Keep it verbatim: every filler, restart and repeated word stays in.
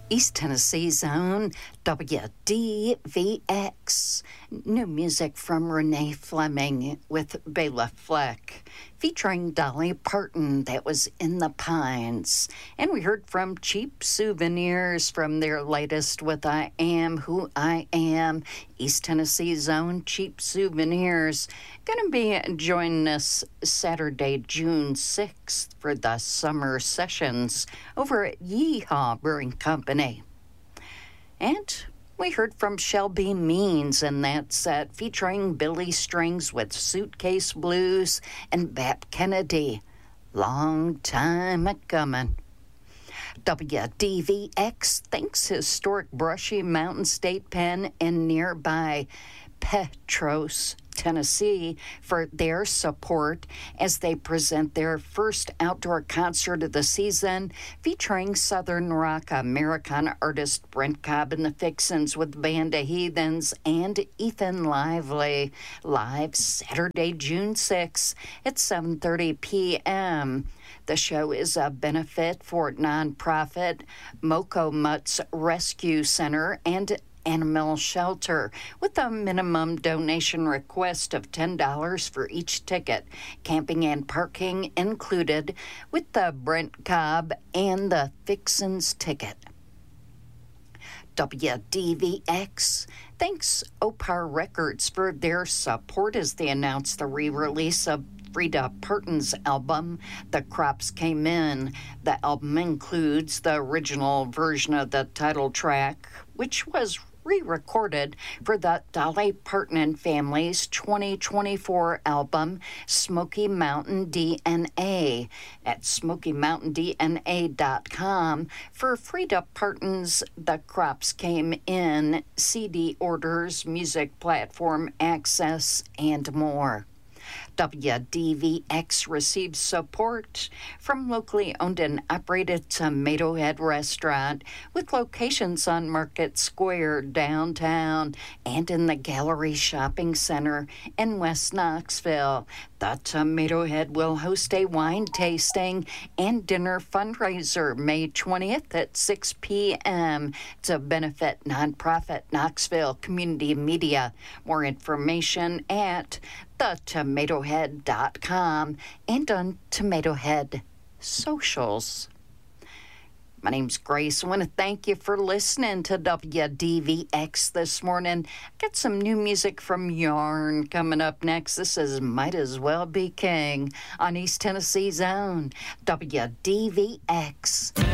East Tennessee's own W D V X. New music from Renee Fleming with Bela Fleck, featuring Dolly Parton, that was In the Pines. And we heard from Cheap Souvenirs from their latest with I Am Who I Am. East Tennessee's own Cheap Souvenirs going to be joining us Saturday, June sixth for the summer sessions over at Yeehaw Brewing Company. And we heard from Shelby Means in that set featuring Billy Strings with Suitcase Blues and Bap Kennedy. Long time a-comin'. W D V X thanks Historic Brushy Mountain State Pen in nearby Petros, Tennessee, for their support as they present their first outdoor concert of the season featuring Southern Rock Americana artist Brent Cobb and the Fixins with Band of Heathens and Ethan Lively, live Saturday, June sixth at seven thirty p.m. The show is a benefit for nonprofit Moko Mutts Rescue Center and Animal Shelter, with a minimum donation request of ten dollars for each ticket, camping and parking included, with the Brent Cobb and the Fixins ticket. W D V X thanks Opar Records for their support as they announced the re-release of Frida Parton's album, The Crops Came In. The album includes the original version of the title track, which was re-recorded for the Dolly Parton and Family's twenty twenty-four album, Smoky Mountain D N A, at smoky mountain d n a dot com for Frida Parton's The Crops Came In, C D orders, music platform access, and more. W D V X receives support from locally owned and operated Tomato Head Restaurant with locations on Market Square downtown and in the Gallery Shopping Center in West Knoxville. The Tomato Head will host a wine tasting and dinner fundraiser May twentieth at six p.m. to benefit nonprofit Knoxville Community Media. More information at the tomato head dot com and on Tomato Head socials. My name's Grace. I want to thank you for listening to W D V X this morning. Got some new music from Yarn coming up next. This is Might As Well Be King on East Tennessee's own W D V X.